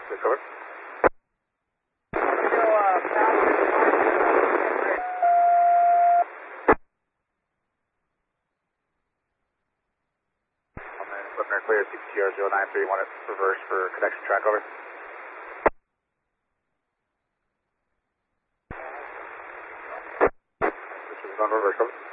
Please over. Listener clear, CPTR 093, want to reverse for connection track over. This is on reverse over.